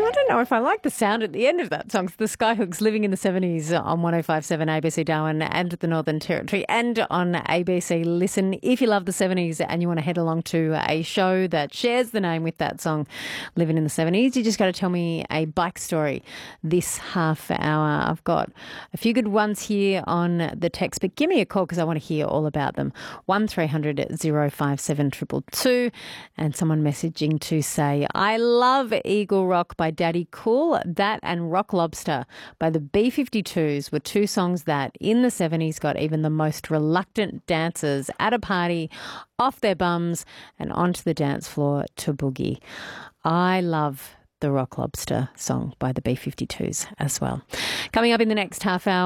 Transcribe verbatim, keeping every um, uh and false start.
I don't know if I like the sound at the end of that song. It's the Skyhooks, Living in the seventies on one oh five point seven A B C Darwin and the Northern Territory and on A B C Listen. If you love the seventies and you want to head along to a show that shares the name with that song, Living in the seventies, you just got to tell me a bike story this half hour. I've got a few good ones here on the text, but give me a call because I want to hear all about them. one three hundred oh five seven two two two, and someone messaging to say, I love Eagle Rock by Daddy Cool. That and Rock Lobster by the B fifty-twos were two songs that in the seventies got even the most reluctant dancers at a party off their bums and onto the dance floor to boogie. I love the Rock Lobster song by the B fifty-twos as well. Coming up in the next half hour,